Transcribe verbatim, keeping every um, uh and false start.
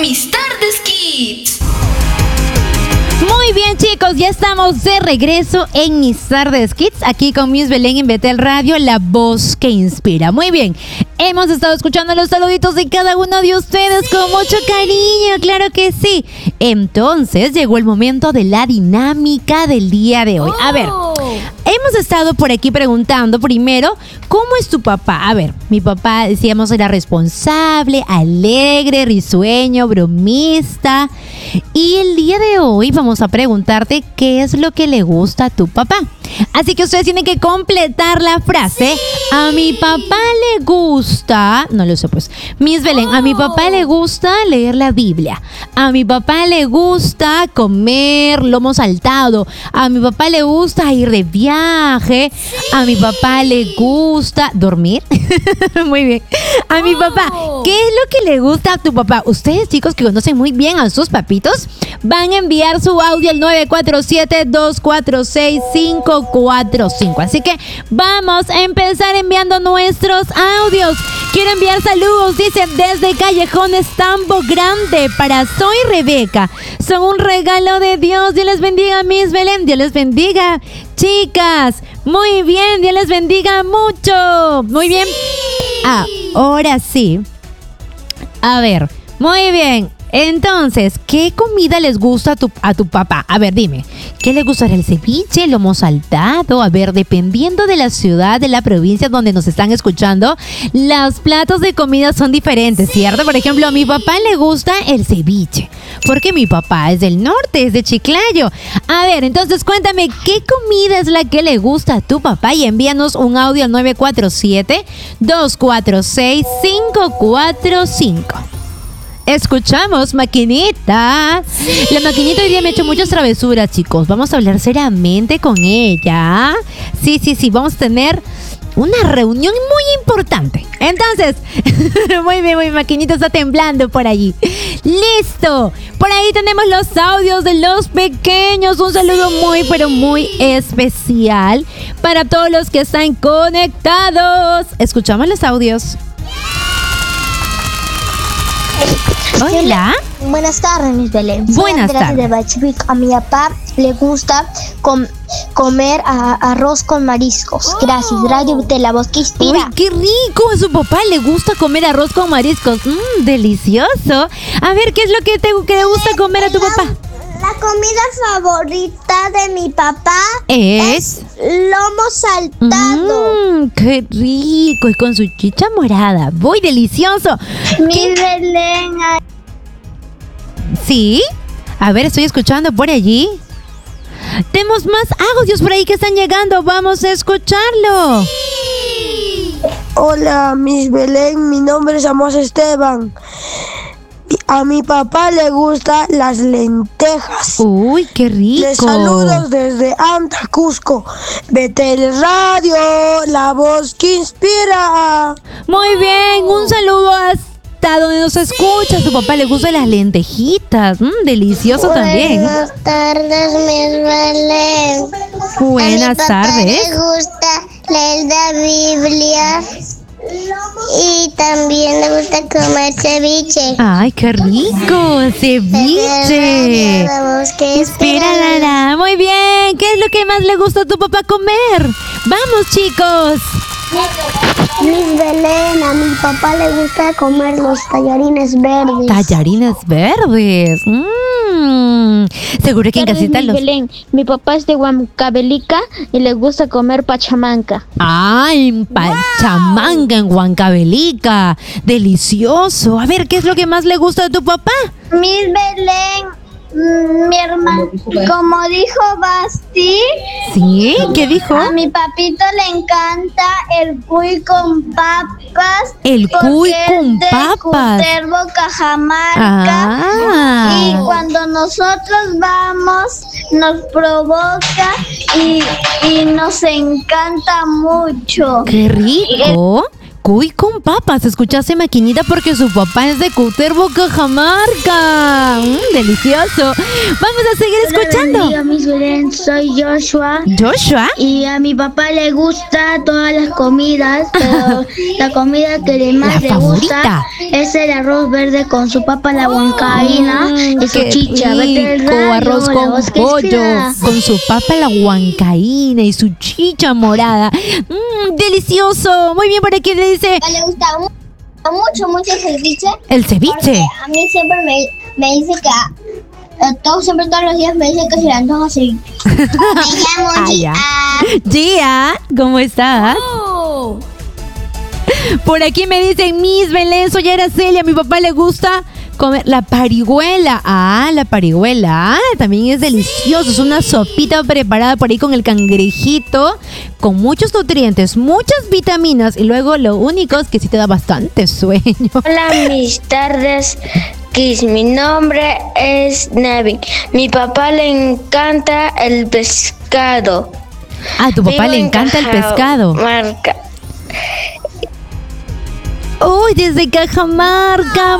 Mis Tardes Kids. Muy bien, chicos, ya estamos de regreso en Mis Tardes Kids, aquí con Miss Belén en Betel Radio, la voz que inspira. Muy bien, hemos estado escuchando los saluditos de cada uno de ustedes con mucho cariño, claro que sí. Entonces llegó el momento de la dinámica del día de hoy. A ver, hemos estado por aquí preguntando primero, ¿cómo es tu papá? A ver, mi papá, decíamos, era responsable, alegre, risueño, bromista. Y el día de hoy vamos a preguntarte qué es lo que le gusta a tu papá. Así que ustedes tienen que completar la frase. A mi papá le gusta, no lo sé pues, Miss Belén, a mi papá le gusta leer la Biblia. A mi papá le gusta comer lomo saltado. A mi papá le gusta ir de viaje. A mi papá le gusta dormir. Muy bien. A mi papá, ¿qué es lo que le gusta a tu papá? Ustedes, chicos, que conocen muy bien a sus papitos, van a enviar su audio al nueve cuatro siete, dos cuatro seis, cinco cuatro cinco. Así que vamos a empezar enviando nuestros audios. Quiero enviar saludos, dice, desde Callejones Tambo Grande para Soy Rebeca. Son un regalo de Dios. Dios les bendiga, Miss Belén. Dios les bendiga, chicas. Muy bien, Dios les bendiga mucho. Muy bien. Ah, ahora sí. A ver, muy bien. Entonces, ¿qué comida les gusta a tu, a tu papá? A ver, dime, ¿qué le gusta el ceviche, el lomo saltado? A ver, dependiendo de la ciudad, de la provincia donde nos están escuchando, los platos de comida son diferentes, ¿cierto? Por ejemplo, a mi papá le gusta el ceviche, porque mi papá es del norte, es de Chiclayo. A ver, entonces cuéntame, ¿qué comida es la que le gusta a tu papá? Y envíanos un audio al nueve cuatro siete, dos cuatro seis, cinco cuatro cinco. Escuchamos, maquinita. La maquinita hoy día me ha hecho muchas travesuras, chicos. Vamos a hablar seriamente con ella. Sí, sí, sí, vamos a tener una reunión muy importante. Entonces, muy bien, muy maquinita está temblando por allí. Listo. Por ahí tenemos los audios de los pequeños. Un saludo muy, pero muy especial para todos los que están conectados. Escuchamos los audios. Hola. Buenas tardes, Miss Belén. Buenas tardes. De Bachivic. A mi papá le gusta com- comer a- arroz con mariscos. Gracias. Radio de la voz que inspira. Uy, qué rico. A su papá le gusta comer arroz con mariscos. Mmm, delicioso. A ver, ¿qué es lo que te que le gusta comer a tu papá? La comida favorita de mi papá es, es lomo saltado. Mmm, qué rico. Y con su chicha morada. Muy delicioso. Miss Belén. ¿Sí? A ver, estoy escuchando por allí. Tenemos más audios por ahí que están llegando. Vamos a escucharlo. Hola, Miss Belén. Mi nombre es Amos Esteban. A mi papá le gustan las lentejas. Uy, qué rico. Les saludos desde Anta, Cusco. Betel Radio, la voz que inspira. Muy bien, un saludo hasta donde nos escucha. A tu papá le gustan las lentejitas. Mm, delicioso también. Buenas tardes, Miss Belén. Buenas tardes. Me gusta leer la Biblia. Y también le gusta comer ceviche. Ay, qué rico, ceviche. Espera, la, la. Muy bien, ¿qué es lo que más le gusta a tu papá comer? Vamos, chicos. Miss Belén, a mi papá le gusta comer los tallarines verdes. Tallarines verdes. Mmm. Seguro que en casita los... Belén, mi papá es de Huancavelica y le gusta comer pachamanca. Ay, pachamanca en Huancavelica. Delicioso. A ver, ¿qué es lo que más le gusta a tu papá? Miss Belén, mi hermano, como dijo Basti. ¿Sí? ¿Qué dijo? A mi papito le encanta el cuy con papas. El cuy con papas. Cutervo, Cajamarca. Ah. Y cuando nosotros vamos, nos provoca y, y nos encanta mucho. ¡Qué rico! cuy con papas. Escuchaste, Maquinita, porque su papá es de Cutervo, Cajamarca. Mm, delicioso. Vamos a seguir escuchando. Hola, Miss Belén, soy Joshua. Joshua. Y a mi papá le gusta todas las comidas, pero la comida que le más La le favorita. gusta es el arroz verde con su papa la huancaína Mm, y su qué chicha. Vete el rico, rayo, arroz la con voz que pollo, inspira. con su papa la huancaína y su chicha morada. Mmm, delicioso. Muy bien, por aquí le dice Le gusta mu- mucho, mucho el ceviche. el ceviche. Porque a mí siempre me, me dice que a, a todos, siempre todos los días me dice que se le antoja ceviche. Me llamo Ah, ya. Gia. Gia, ¿cómo estás? Por aquí me dicen, Miss Belén, soy Araceli, a mi papá le gusta comer la parihuela. Ah, la parihuela. Ah, también es delicioso. Es una sopita preparada por ahí con el cangrejito, con muchos nutrientes, muchas vitaminas. Y luego lo único es que sí te da bastante sueño. Hola, mis tardes, Kiss. Mi nombre es Nevin. Mi papá le encanta el pescado. Ah, a tu papá Vivo le en encanta el pescado. Cajamarca. Uy, desde Cajamarca.